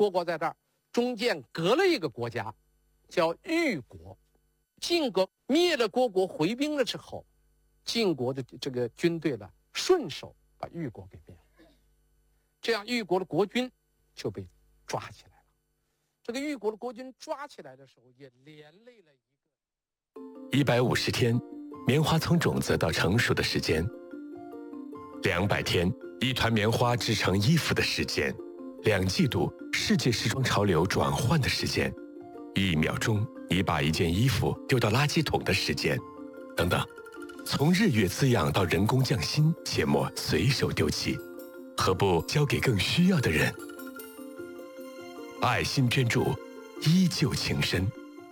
虢国在这儿，中间隔了一个国家，叫豫国。晋国灭了虢国，回兵了之后，晋国的这个军队呢，顺手把豫国给灭了，这样豫国的国君就被抓起来了。这个豫国的国君抓起来的时候，也连累了 150天，棉花从种子到成熟的时间；200天，一团棉花制成衣服的时间；2季度，世界时装潮流转换的时间；1秒钟，你把一件衣服丢到垃圾桶的时间，等等。从日月滋养到人工匠心，切莫随手丢弃，何不交给更需要的人？爱心捐助，依旧情深。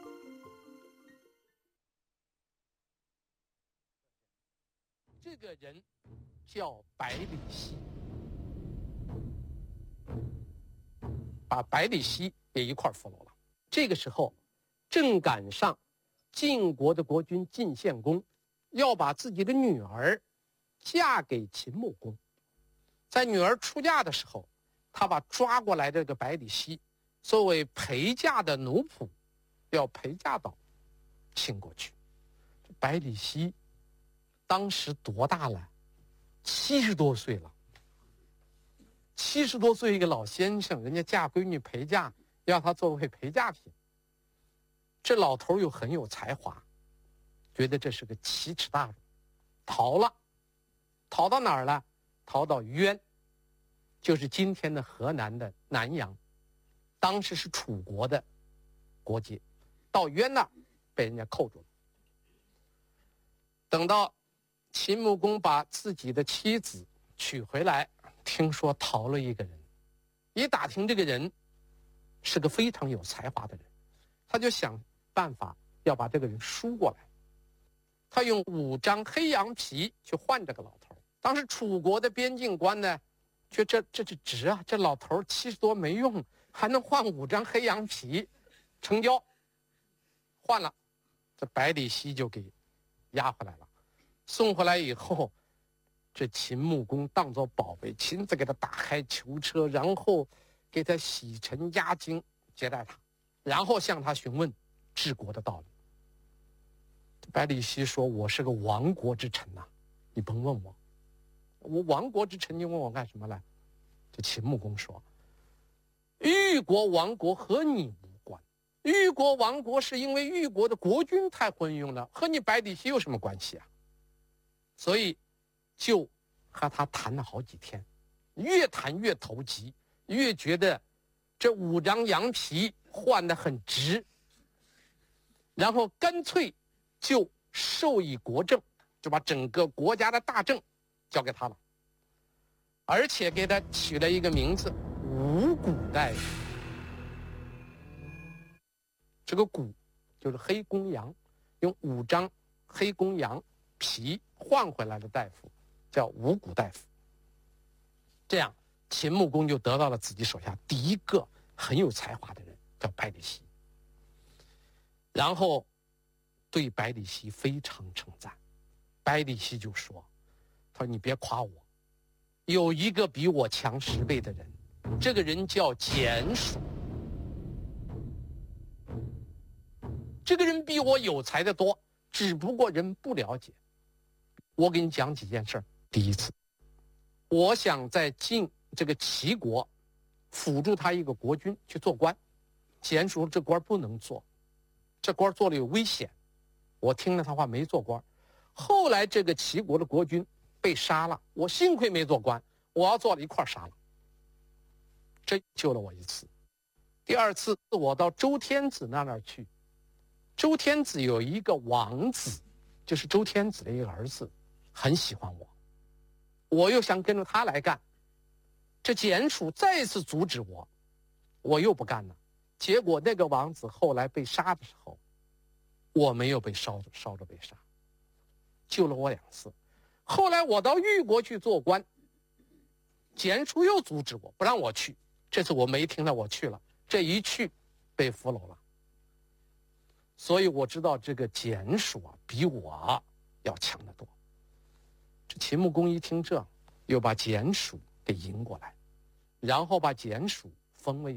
这个人叫百里奚，把百里奚也一块俘虏了。这个时候正赶上晋国的国君晋献公要把自己的女儿嫁给秦穆公，在女儿出嫁的时候，他把抓过来的这个百里奚作为陪嫁的奴仆，要陪嫁到秦国去。百里奚当时多大了？70多岁了。70多岁一个老先生，人家嫁闺女陪嫁，要他作为陪嫁品。这老头又很有才华，觉得这是个奇耻大辱，逃了。逃到哪儿了？逃到渊，就是今天的河南的南阳，当时是楚国的国界。到渊那儿被人家扣住了。等到秦穆公把自己的妻子娶回来，听说逃了一个人，一打听这个人是个非常有才华的人，他就想办法要把这个人赎过来。他用5张黑羊皮去换这个老头。当时楚国的边境官呢，觉得这值啊，这老头70多没用，还能换5张黑羊皮，成交。换了，这百里奚就给押回来了。送回来以后，这秦穆公当作宝贝，亲自给他打开囚车，然后给他洗尘压惊，接待他，然后向他询问治国的道理。百里奚说：“我是个亡国之臣呐，你甭问我，我亡国之臣，你问我干什么来？”这秦穆公说：“豫国亡国和你无关，豫国亡国是因为豫国的国君太昏庸了，和你百里奚有什么关系啊？”所以就和他谈了好几天，越谈越投机，越觉得这5张羊皮换得很值，然后干脆就授以国政，就把整个国家的大政交给他了，而且给他取了一个名字五谷大夫。这个谷就是黑公羊，用5张黑公羊皮换回来的大夫叫五谷大夫。这样秦穆公就得到了自己手下第一个很有才华的人，叫百里奚。然后对百里奚非常称赞。百里奚就说：“他说你别夸我，有一个比我强10倍的人，这个人叫蹇叔。这个人比我有才的多，只不过人不了解。我给你讲几件事。第一次，我想在这个齐国辅助他一个国君去做官，蹇叔这官不能做，这官做了有危险。我听了他话没做官。后来这个齐国的国君被杀了，我幸亏没做官，我要做了一块杀了。这救了我一次。第二次我到周天子那儿去，周天子有一个王子，就是周天子的一个儿子，很喜欢我，我又想跟着他来干。这蹇叔再次阻止我，我又不干了。结果那个王子后来被杀的时候，我没有被烧着被杀，救了我2次。后来我到豫国去做官，蹇叔又阻止我，不让我去。这次我没听到，我去了，这一去被俘虏了。所以我知道这个蹇叔啊，比我要强得多。这秦穆公一听这，又把蹇叔给迎过来，然后把蹇叔封为